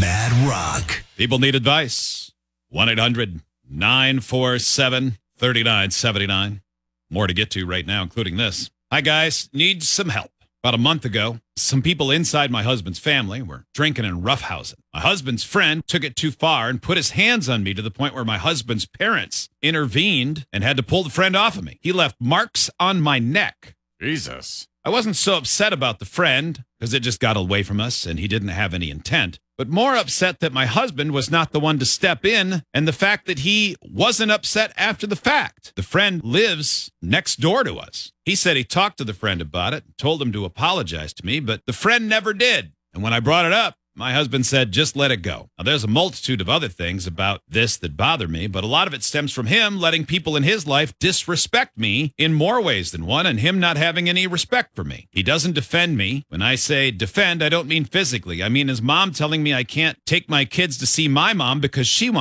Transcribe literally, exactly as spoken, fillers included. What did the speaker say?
Mad Rock. People need advice. one eight hundred nine four seven three nine seven nine. More to get to right now, including this. Hi, guys. Need some help. About a month ago, some people inside my husband's family were drinking and roughhousing. My husband's friend took it too far and put his hands on me to the point where my husband's parents intervened and had to pull the friend off of me. He left marks on my neck. Jesus. I wasn't so upset about the friend because it just got away from us and he didn't have any intent, but more upset that my husband was not the one to step in and the fact that he wasn't upset after the fact. The friend lives next door to us. He said he talked to the friend about it, told him to apologize to me, but the friend never did. And when I brought it up, my husband said, just let it go. Now, there's a multitude of other things about this that bother me, but a lot of it stems from him letting people in his life disrespect me in more ways than one and him not having any respect for me. He doesn't defend me. When I say defend, I don't mean physically. I mean his mom telling me I can't take my kids to see my mom because she wants